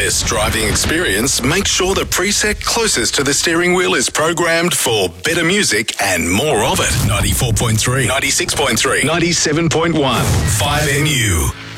best driving experience, make sure the preset closest to the steering wheel is programmed for better music and more of it. 94.3, 96.3, 97.1, 5NU.